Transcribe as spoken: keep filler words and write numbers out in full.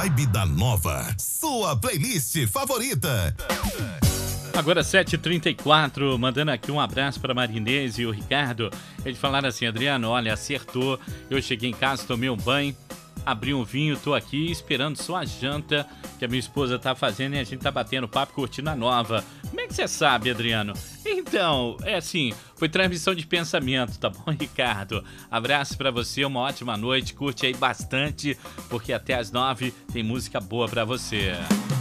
Vibe da Nova, sua playlist favorita. Agora sete e trinta e quatro, mandando aqui um abraço para Marinês e o Ricardo. Eles falaram assim: Adriano, olha, acertou. Eu cheguei em casa, tomei um banho, abri um vinho, tô aqui esperando só a janta que a minha esposa tá fazendo e a gente tá batendo papo, curtindo a Nova. Como é que você sabe, Adriano? Então, é assim, foi transmissão de pensamento, tá bom, Ricardo? Abraço pra você, uma ótima noite, curte aí bastante, porque até às nove tem música boa pra você.